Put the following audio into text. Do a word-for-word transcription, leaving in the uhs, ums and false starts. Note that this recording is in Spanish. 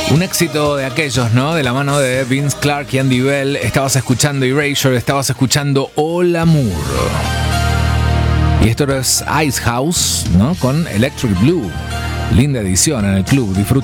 Un éxito de aquellos, ¿no? De la mano de Vince Clarke y Andy Bell. Estabas escuchando Erasure, estabas escuchando All Amour. Y esto es Ice House, ¿no? Con Electric Blue. Linda edición en el club. Disfruta.